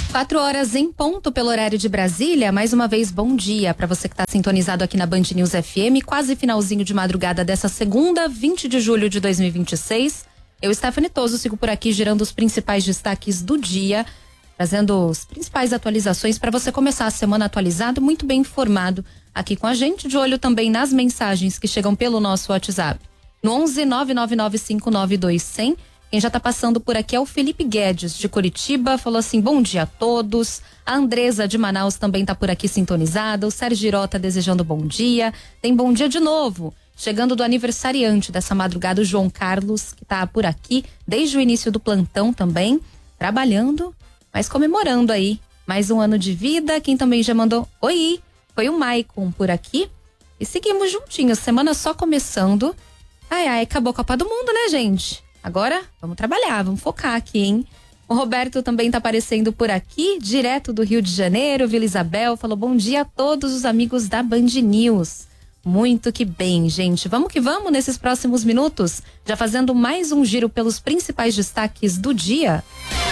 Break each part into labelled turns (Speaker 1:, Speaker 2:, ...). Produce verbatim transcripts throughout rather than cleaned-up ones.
Speaker 1: Quatro horas em ponto pelo horário de Brasília. Mais uma vez, bom dia para você que está sintonizado aqui na Band News F M. Quase finalzinho de madrugada dessa segunda, vinte de julho de dois mil e vinte e seis. Eu, Stephanie Toso, sigo por aqui girando os principais destaques do dia, trazendo as principais atualizações para você começar a semana atualizado, muito bem informado aqui com a gente. De olho também nas mensagens que chegam pelo nosso WhatsApp. No onze nove nove nove cinco nove dois zero zero. Quem já está passando por aqui é o Felipe Guedes, de Curitiba, falou assim, bom dia a todos. A Andresa de Manaus também está por aqui sintonizada. O Sérgio Giró tá desejando bom dia. Tem bom dia de novo. Chegando do aniversariante dessa madrugada, o João Carlos, que está por aqui desde o início do plantão também, trabalhando, mas comemorando aí mais um ano de vida. Quem também já mandou oi, foi o Maicon por aqui. E seguimos juntinhos, semana só começando. Ai, ai, acabou a Copa do Mundo, né, gente? Agora, vamos trabalhar, vamos focar aqui, hein? O Roberto também tá aparecendo por aqui, direto do Rio de Janeiro. Vila Isabel falou bom dia a todos os amigos da Band News. Muito que bem, gente. Vamos que vamos nesses próximos minutos, já fazendo mais um giro pelos principais destaques do dia.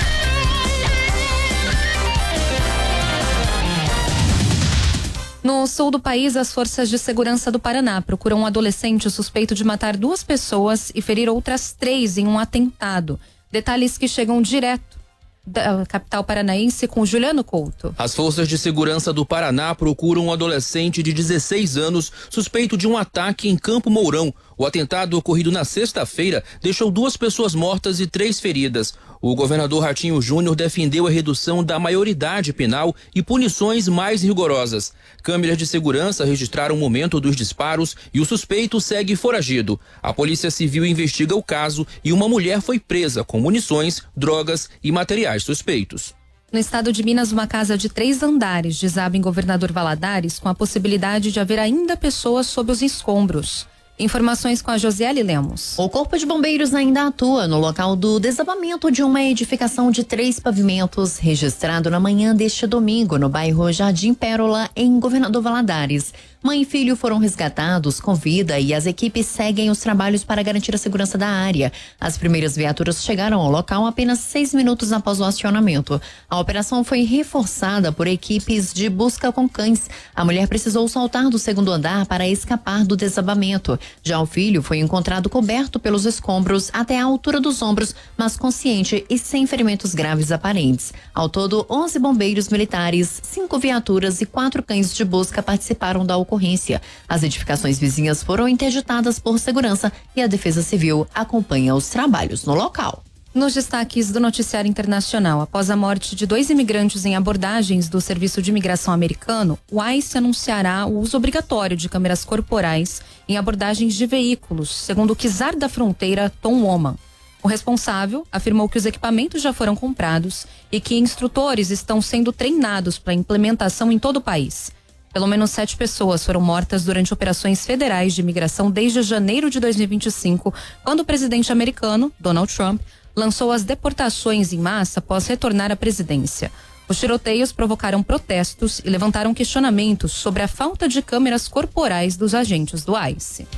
Speaker 1: No sul do país, as forças de segurança do Paraná procuram um adolescente suspeito de matar duas pessoas e ferir outras três em um atentado. Detalhes que chegam direto da capital paranaense com Juliano Couto.
Speaker 2: As forças de segurança do Paraná procuram um adolescente de dezesseis anos suspeito de um ataque em Campo Mourão. O atentado ocorrido na sexta-feira deixou duas pessoas mortas e três feridas. O governador Ratinho Júnior defendeu a redução da maioridade penal e punições mais rigorosas. Câmeras de segurança registraram o momento dos disparos e o suspeito segue foragido. A Polícia Civil investiga o caso e uma mulher foi presa com munições, drogas e materiais suspeitos.
Speaker 1: No estado de Minas, uma casa de três andares desaba em Governador Valadares com a possibilidade de haver ainda pessoas sob os escombros. Informações com a Josiele Lemos.
Speaker 3: O Corpo de Bombeiros ainda atua no local do desabamento de uma edificação de três pavimentos registrado na manhã deste domingo no bairro Jardim Pérola, em Governador Valadares. Mãe e filho foram resgatados com vida e as equipes seguem os trabalhos para garantir a segurança da área. As primeiras viaturas chegaram ao local apenas seis minutos após o acionamento. A operação foi reforçada por equipes de busca com cães. A mulher precisou saltar do segundo andar para escapar do desabamento. Já o filho foi encontrado coberto pelos escombros até a altura dos ombros, mas consciente e sem ferimentos graves aparentes. Ao todo, onze bombeiros militares, cinco viaturas e quatro cães de busca participaram da ocorrência. As edificações vizinhas foram interditadas por segurança e a Defesa Civil acompanha os trabalhos no local.
Speaker 1: Nos destaques do noticiário internacional, após a morte de dois imigrantes em abordagens do Serviço de Imigração americano, o ICE anunciará o uso obrigatório de câmeras corporais em abordagens de veículos, segundo o czar da fronteira, Tom Woman. O responsável afirmou que os equipamentos já foram comprados e que instrutores estão sendo treinados para a implementação em todo o país. Pelo menos sete pessoas foram mortas durante operações federais de imigração desde janeiro de dois mil e vinte e cinco, quando o presidente americano, Donald Trump, lançou as deportações em massa após retornar à presidência. Os tiroteios provocaram protestos e levantaram questionamentos sobre a falta de câmeras corporais dos agentes do ICE.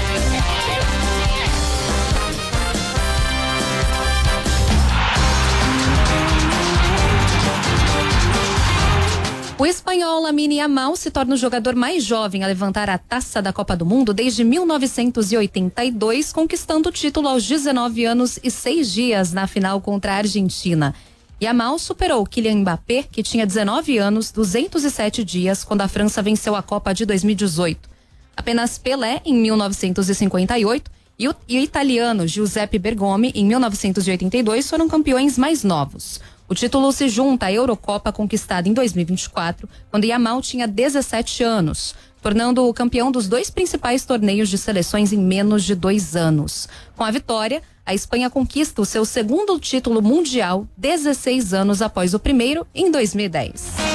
Speaker 1: O espanhol Lamine Yamal se torna o jogador mais jovem a levantar a taça da Copa do Mundo desde mil novecentos e oitenta e dois, conquistando o título aos dezenove anos e seis dias na final contra a Argentina. Yamal superou Kylian Mbappé, que tinha dezenove anos, duzentos e sete dias, quando a França venceu a Copa de dois mil e dezoito. Apenas Pelé, em mil novecentos e cinquenta e oito, e o, e o italiano Giuseppe Bergomi, em mil novecentos e oitenta e dois, foram campeões mais novos. O título se junta à Eurocopa conquistada em dois mil e vinte e quatro, quando Yamal tinha dezessete anos, tornando o campeão dos dois principais torneios de seleções em menos de dois anos. Com a vitória, a Espanha conquista o seu segundo título mundial, dezesseis anos após o primeiro, em dois mil e dez.